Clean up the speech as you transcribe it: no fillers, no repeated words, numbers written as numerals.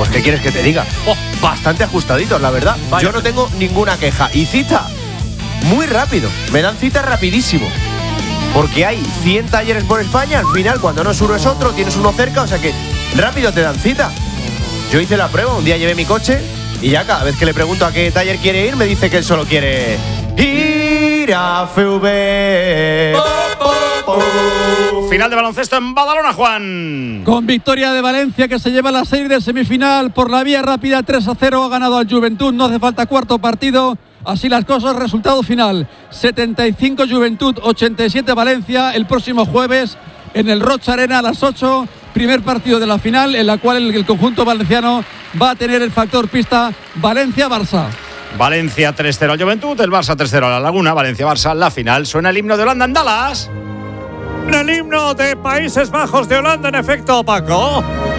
Pues ¿qué quieres que te diga? Bastante ajustaditos, la verdad. Vaya. Yo no tengo ninguna queja. Y cita, muy rápido. Me dan cita rapidísimo. Porque hay 100 talleres por España. Al final, cuando no es uno es otro, tienes uno cerca. O sea que rápido te dan cita. Yo hice la prueba, un día llevé mi coche y ya cada vez que le pregunto a qué taller quiere ir, me dice que él solo quiere ir a FV. Final de baloncesto en Badalona, Juan. Con victoria de Valencia, que se lleva la serie de semifinal por la vía rápida, 3-0, ha ganado al Juventud, no hace falta cuarto partido. Así las cosas, resultado final 75 Juventud, 87 Valencia. El próximo jueves en el Roig Arena a las 8, primer partido de la final, en la cual el conjunto valenciano va a tener el factor pista Valencia-Barça. Valencia 3-0 al Juventud, el Barça 3-0 a la Laguna. Valencia-Barça, la final. Suena el himno de Holanda en Dallas. El himno de Países Bajos de Holanda, en efecto, Paco.